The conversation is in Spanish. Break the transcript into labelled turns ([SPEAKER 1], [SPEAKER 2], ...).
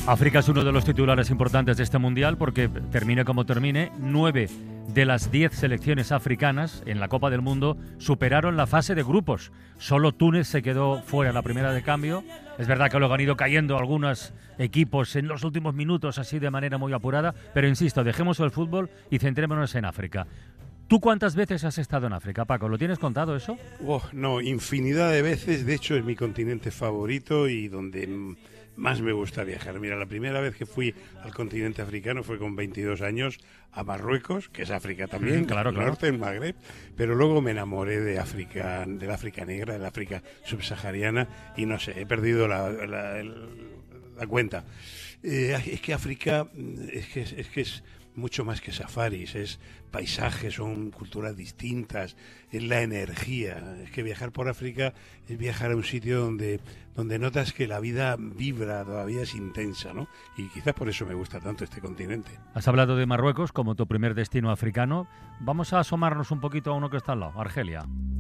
[SPEAKER 1] África es uno de los titulares importantes de este Mundial porque, termine como termine, 9 de las 10 selecciones africanas en la Copa del Mundo superaron la fase de grupos. Solo Túnez se quedó fuera en la primera de cambio. Es verdad que luego han ido cayendo algunos equipos en los últimos minutos así de manera muy apurada, pero insisto, dejemos el fútbol y centrémonos en África. ¿Tú cuántas veces has estado en África, Paco? ¿Lo tienes contado eso?
[SPEAKER 2] No, infinidad de veces. De hecho, es mi continente favorito y donde más me gusta viajar. Mira, la primera vez que fui al continente africano fue con 22 años a Marruecos, que es África también,
[SPEAKER 1] claro.
[SPEAKER 2] norte, en Magreb, pero luego me enamoré de África, del África negra, del África subsahariana y no sé, he perdido la cuenta. Es que África es que es mucho más que safaris, es paisajes, son culturas distintas, es la energía. Es que viajar por África es viajar a un sitio donde notas que la vida vibra, todavía es intensa, ¿no? Y quizás por eso me gusta tanto este continente.
[SPEAKER 1] Has hablado de Marruecos como tu primer destino africano. Vamos a asomarnos un poquito a uno que está al lado, Argelia.